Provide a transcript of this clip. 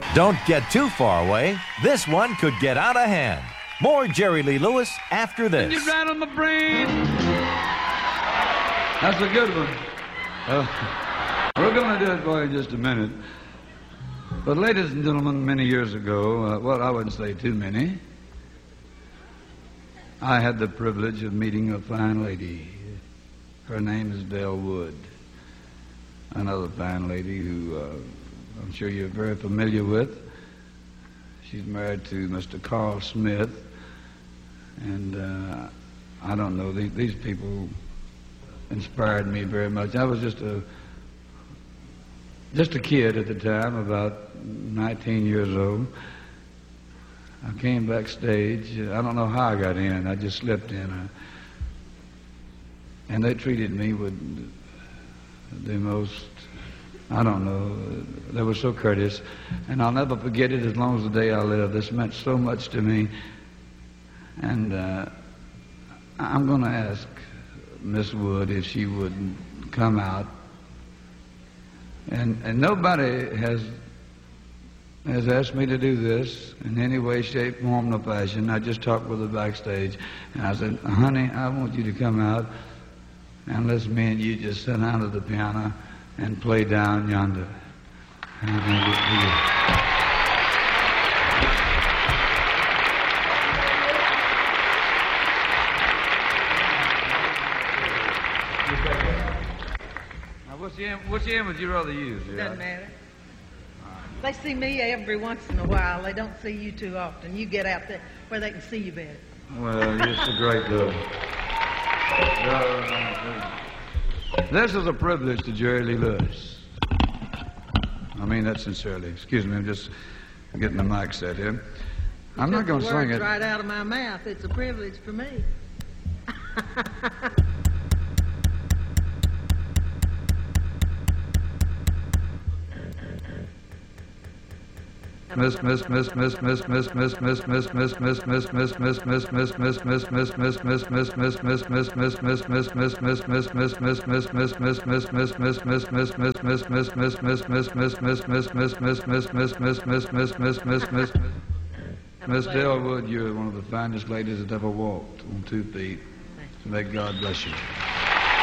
Don't get too far away. This one could get out of hand. More Jerry Lee Lewis after this. You're right on my brain. That's a good one. We're going to do it for you in just a minute. But ladies and gentlemen, many years ago, well, I wouldn't say too many, I had the privilege of meeting a fine lady. Her name is Dell Wood. Another fine lady who I'm sure you're very familiar with. She's married to Mr. Carl Smith. And I don't know, these people inspired me very much. I was just a kid at the time, about 19 years old. I came backstage. I don't know how I got in. I just slipped in. And they treated me with the most, I don't know, they were so courteous. And I'll never forget it as long as the day I live. This meant so much to me. And I'm going to ask Miss Wood if she would come out. And nobody has asked me to do this in any way, shape, form, or fashion. I just talked with her backstage, and I said, honey, I want you to come out and let me and you just sit down at the piano and play Down Yonder. And I'm going to get to you. Which end would you rather use? Doesn't matter. They see me every once in a while. They don't see you too often. You get out there where they can see you better. Well, you're just a great girl. This is a privilege to Jerry Lee Lewis. I mean that sincerely. Excuse me, I'm just getting the mic set here. I'm not going to sing it. Right out of my mouth. It's a privilege for me. Miss Dell Wood, you're one of the finest ladies that ever walked on 2 feet. So may God bless you.